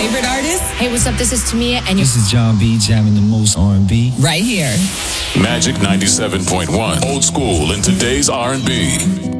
favorite artists. Hey, what's up? This is Tamia, and This is John B. jamming the most R&B. Right here. Magic 97.1. Old school in today's R&B.